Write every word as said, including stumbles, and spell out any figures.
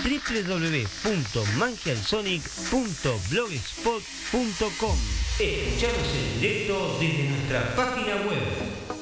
w w w punto mangialsonic punto blogspot punto com. Escuchanos en directo desde nuestra página web